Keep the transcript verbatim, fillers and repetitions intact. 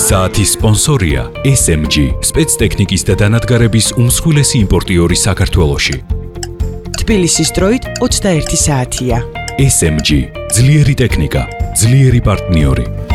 საათის სპონსორია ეს ემ ჯი, სპეცტექნიკის და დანადგარების უმსხვილესი იმპორტიორი საქართველოში. თბილისის დროით ოცდაერთი საათია. ეს ემ ჯი, ძლიერი ტექნიკა, ძლიერი პარტნიორი.